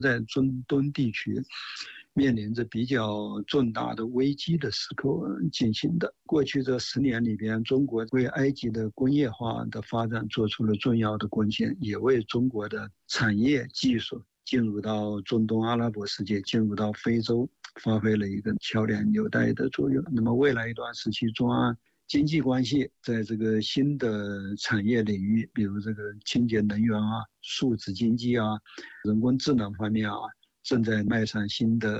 在中东地区面临着比较重大的危机的时刻进行的。过去这10年里边，中国为埃及的工业化的发展做出了重要的贡献，也为中国的产业技术进入到中东阿拉伯世界，进入到非洲，发挥了一个桥梁纽带的作用。那么未来一段时期，中阿经济关系在这个新的产业领域，比如这个清洁能源啊、数字经济啊、人工智能方面啊，正在迈上新的